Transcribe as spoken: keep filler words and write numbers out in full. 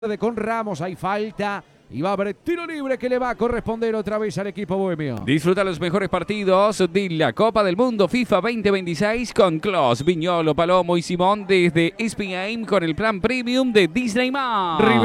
con Ramos, hay falta y va a haber tiro libre que le va a corresponder otra vez al equipo bohemio. Disfruta los mejores partidos de la Copa del Mundo FIFA veinte veintiséis con Klos, Viñolo, Palomo y Simón desde S P Game con el plan premium de Disney más.